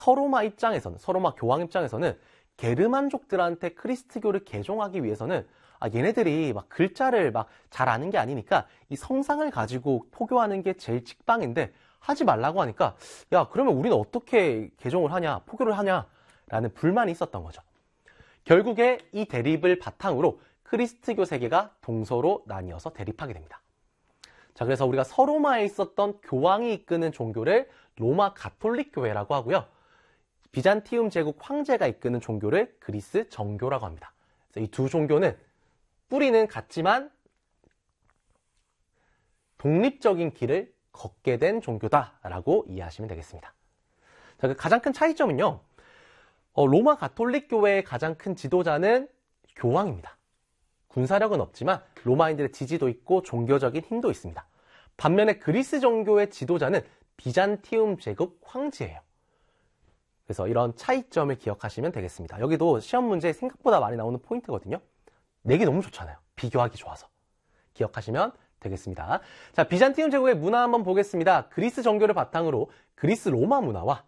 서로마 교황 입장에서는 게르만족들한테 크리스트교를 개종하기 위해서는 얘네들이 막 글자를 막 잘 아는 게 아니니까 이 성상을 가지고 포교하는 게 제일 직방인데 하지 말라고 하니까 야, 그러면 우리는 어떻게 개종을 하냐, 포교를 하냐라는 불만이 있었던 거죠. 결국에 이 대립을 바탕으로 크리스트교 세계가 동서로 나뉘어서 대립하게 됩니다. 자, 그래서 우리가 서로마에 있었던 교황이 이끄는 종교를 로마 가톨릭 교회라고 하고요. 비잔티움 제국 황제가 이끄는 종교를 그리스 정교라고 합니다. 이 두 종교는 뿌리는 같지만 독립적인 길을 걷게 된 종교다라고 이해하시면 되겠습니다. 자, 그 가장 큰 차이점은요. 로마 가톨릭 교회의 가장 큰 지도자는 교황입니다. 군사력은 없지만 로마인들의 지지도 있고 종교적인 힘도 있습니다. 반면에 그리스 정교의 지도자는 비잔티움 제국 황제예요. 그래서 이런 차이점을 기억하시면 되겠습니다. 여기도 시험 문제에 생각보다 많이 나오는 포인트거든요. 내기 너무 좋잖아요. 비교하기 좋아서. 기억하시면 되겠습니다. 자, 비잔티움 제국의 문화 한번 보겠습니다. 그리스 정교를 바탕으로 그리스 로마 문화와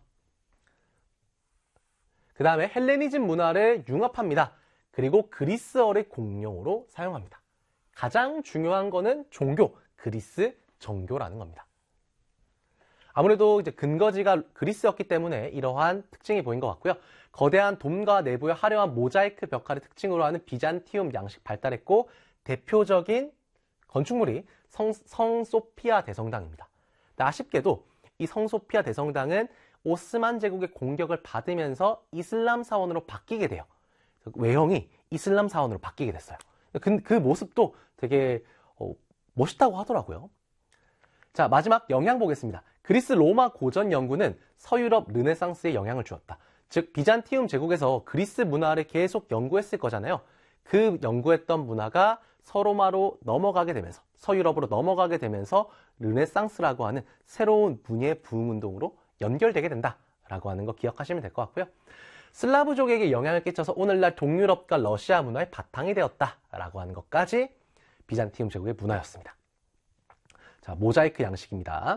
그 다음에 헬레니즘 문화를 융합합니다. 그리고 그리스어를 공용어로 사용합니다. 가장 중요한 거는 종교, 그리스 정교라는 겁니다. 아무래도 이제 근거지가 그리스였기 때문에 이러한 특징이 보인 것 같고요. 거대한 돔과 내부의 화려한 모자이크 벽화를 특징으로 하는 비잔티움 양식 발달했고 대표적인 건축물이 성 소피아 대성당입니다. 아쉽게도 이 성 소피아 대성당은 오스만 제국의 공격을 받으면서 이슬람 사원으로 바뀌게 돼요. 외형이 이슬람 사원으로 바뀌게 됐어요. 그 모습도 되게 멋있다고 하더라고요. 자, 마지막 영향 보겠습니다. 그리스 로마 고전 연구는 서유럽 르네상스에 영향을 주었다. 즉 비잔티움 제국에서 그리스 문화를 계속 연구했을 거잖아요. 그 연구했던 문화가 서로마로 넘어가게 되면서 서유럽으로 넘어가게 되면서 르네상스라고 하는 새로운 문예 부흥 운동으로 연결되게 된다라고 하는 거 기억하시면 될 것 같고요. 슬라브족에게 영향을 끼쳐서 오늘날 동유럽과 러시아 문화의 바탕이 되었다라고 하는 것까지 비잔티움 제국의 문화였습니다. 자, 모자이크 양식입니다.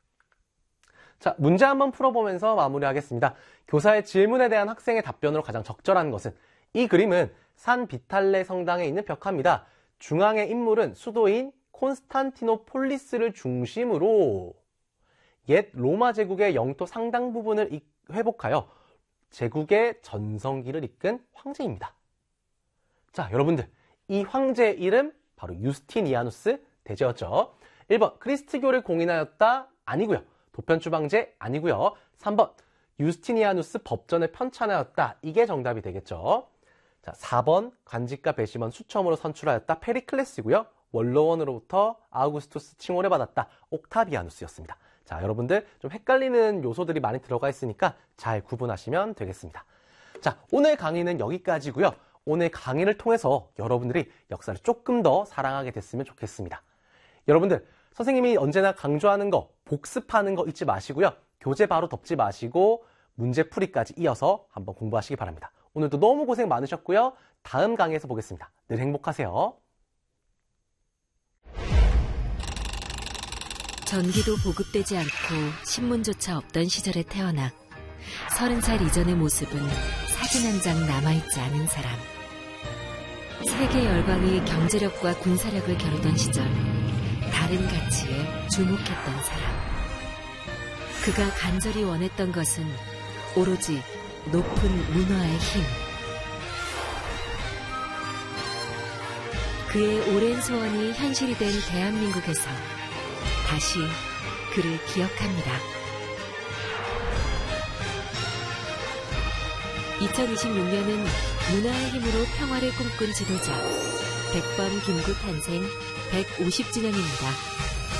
자, 문제 한번 풀어보면서 마무리하겠습니다. 교사의 질문에 대한 학생의 답변으로 가장 적절한 것은 이 그림은 산 비탈레 성당에 있는 벽화입니다. 중앙의 인물은 수도인 콘스탄티노폴리스를 중심으로 옛 로마 제국의 영토 상당 부분을 회복하여 제국의 전성기를 이끈 황제입니다. 자, 여러분들, 이 황제의 이름 바로 유스티니아누스 대제였죠. 1번 크리스트교를 공인하였다 아니고요. 도편추방제 아니고요. 3번 유스티니아누스 법전을 편찬하였다. 이게 정답이 되겠죠. 자, 4번 관직과 배심원 수첨으로 선출하였다. 페리클레스고요. 원로원으로부터 아우구스투스 칭호를 받았다. 옥타비아누스였습니다. 자, 여러분들 좀 헷갈리는 요소들이 많이 들어가 있으니까 잘 구분하시면 되겠습니다. 자, 오늘 강의는 여기까지고요. 오늘 강의를 통해서 여러분들이 역사를 조금 더 사랑하게 됐으면 좋겠습니다. 여러분들, 선생님이 언제나 강조하는 거, 복습하는 거 잊지 마시고요. 교재 바로 덮지 마시고 문제풀이까지 이어서 한번 공부하시기 바랍니다. 오늘도 너무 고생 많으셨고요. 다음 강의에서 보겠습니다. 늘 행복하세요. 전기도 보급되지 않고 신문조차 없던 시절에 태어나 30살 이전의 모습은 사진 한 장 남아있지 않은 사람. 세계 열강이 경제력과 군사력을 겨루던 시절 다른 가치에 주목했던 사람. 그가 간절히 원했던 것은 오로지 높은 문화의 힘. 그의 오랜 소원이 현실이 된 대한민국에서 다시 그를 기억합니다. 2026년은 문화의 힘으로 평화를 꿈꾼 지도자 백범 김구 탄생 150주년입니다.